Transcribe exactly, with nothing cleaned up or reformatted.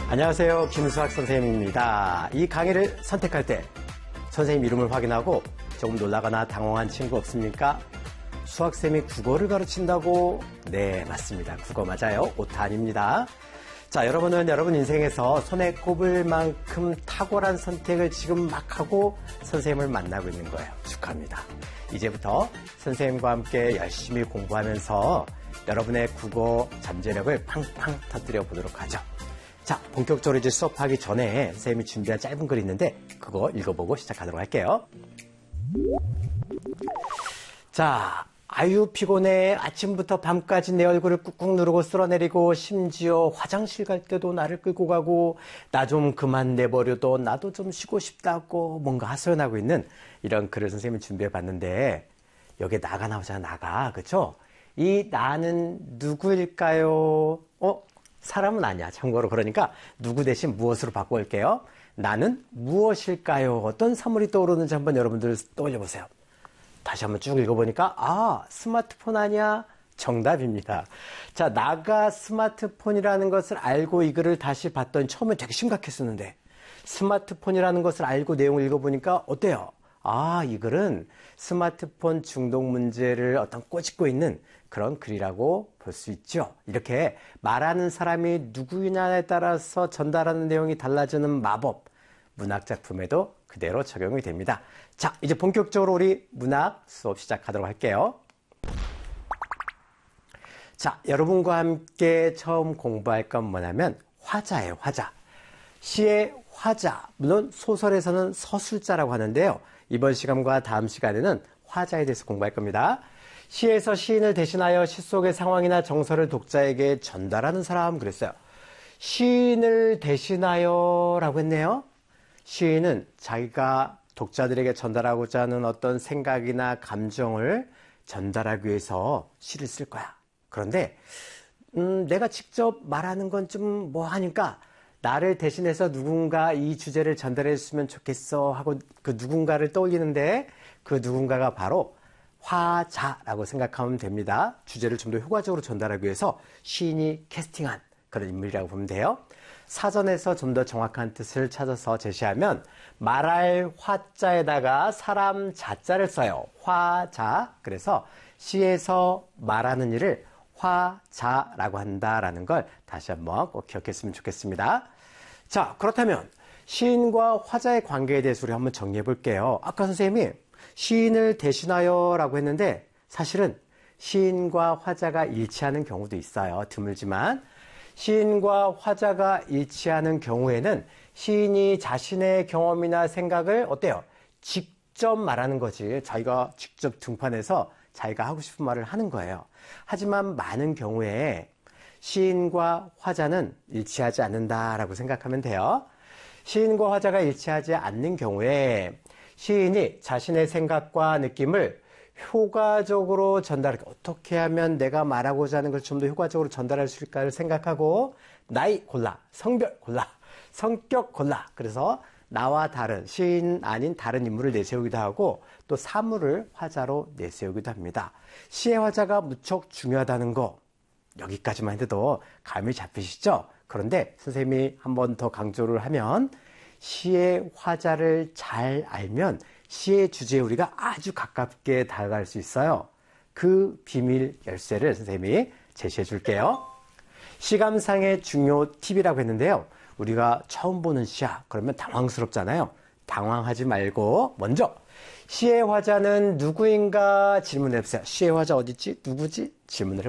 안녕하세요. 김수학 선생님입니다. 이 강의를 선택할 때 선생님 이름을 확인하고 조금 놀라거나 당황한 친구 없습니까? 수학쌤이 국어를 가르친다고? 네, 맞습니다. 국어 맞아요. 오타 아닙니다. 자, 여러분은 여러분 인생에서 손에 꼽을 만큼 탁월한 선택을 지금 막 하고 선생님을 만나고 있는 거예요. 축하합니다. 이제부터 선생님과 함께 열심히 공부하면서 여러분의 국어 잠재력을 팡팡 터뜨려 보도록 하죠. 자, 본격적으로 이제 수업하기 전에 선생님이 준비한 짧은 글이 있는데 그거 읽어보고 시작하도록 할게요. 자, 아유 피곤해. 아침부터 밤까지 내 얼굴을 꾹꾹 누르고 쓸어내리고 심지어 화장실 갈 때도 나를 끌고 가고 나 좀 그만 내버려둬. 나도 좀 쉬고 싶다고 뭔가 하소연하고 있는 이런 글을 선생님이 준비해 봤는데 여기에 나가 나오잖아. 나가. 그렇죠? 이 나는 누구일까요? 어? 사람은 아니야. 참고로. 그러니까 누구 대신 무엇으로 바꿔올게요. 나는 무엇일까요? 어떤 사물이 떠오르는지 한번 여러분들 떠올려 보세요. 다시 한번 쭉 읽어보니까 아, 스마트폰 아니야? 정답입니다. 자, 나가 스마트폰이라는 것을 알고 이 글을 다시 봤더니 처음에 되게 심각했었는데 스마트폰이라는 것을 알고 내용을 읽어보니까 어때요? 아, 이 글은 스마트폰 중독 문제를 어떤 꼬집고 있는 그런 글이라고 볼 수 있죠. 이렇게 말하는 사람이 누구냐에 따라서 전달하는 내용이 달라지는 마법, 문학 작품에도 그대로 적용이 됩니다. 자, 이제 본격적으로 우리 문학 수업 시작하도록 할게요. 자, 여러분과 함께 처음 공부할 건 뭐냐면 화자예요, 화자. 시의 화자, 물론 소설에서는 서술자라고 하는데요. 이번 시간과 다음 시간에는 화자에 대해서 공부할 겁니다. 시에서 시인을 대신하여 시 속의 상황이나 정서를 독자에게 전달하는 사람 그랬어요. 시인을 대신하여 라고 했네요. 시인은 자기가 독자들에게 전달하고자 하는 어떤 생각이나 감정을 전달하기 위해서 시를 쓸 거야. 그런데 음, 내가 직접 말하는 건 좀 뭐 하니까 나를 대신해서 누군가 이 주제를 전달해 줬으면 좋겠어 하고 그 누군가를 떠올리는데 그 누군가가 바로 화자라고 생각하면 됩니다. 주제를 좀 더 효과적으로 전달하기 위해서 시인이 캐스팅한 그런 인물이라고 보면 돼요. 사전에서 좀 더 정확한 뜻을 찾아서 제시하면 말할 화자에다가 사람 자자를 써요. 화자. 그래서 시에서 말하는 일을 화자라고 한다라는 걸 다시 한번 꼭 기억했으면 좋겠습니다. 자, 그렇다면 시인과 화자의 관계에 대해서 우리 한번 정리해 볼게요. 아까 선생님이 시인을 대신하여 라고 했는데 사실은 시인과 화자가 일치하는 경우도 있어요. 드물지만 시인과 화자가 일치하는 경우에는 시인이 자신의 경험이나 생각을 어때요? 직접 말하는 거지. 자기가 직접 등판해서 자기가 하고 싶은 말을 하는 거예요. 하지만 많은 경우에 시인과 화자는 일치하지 않는다라고 생각하면 돼요. 시인과 화자가 일치하지 않는 경우에 시인이 자신의 생각과 느낌을 효과적으로 전달, 어떻게 하면 내가 말하고자 하는 걸 좀 더 효과적으로 전달할 수 있을까를 생각하고 나이 골라, 성별 골라, 성격 골라. 그래서 나와 다른, 시인 아닌 다른 인물을 내세우기도 하고 또 사물을 화자로 내세우기도 합니다. 시의 화자가 무척 중요하다는 거 여기까지만 해도 감이 잡히시죠? 그런데 선생님이 한 번 더 강조를 하면 시의 화자를 잘 알면 시의 주제에 우리가 아주 가깝게 다가갈 수 있어요. 그 비밀 열쇠를 선생님이 제시해 줄게요. 시감상의 중요 팁이라고 했는데요. 우리가 처음 보는 시야. 그러면 당황스럽잖아요. 당황하지 말고 먼저 시의 화자는 누구인가 질문해 보세요. 시의 화자 어디 있지? 누구지? 질문을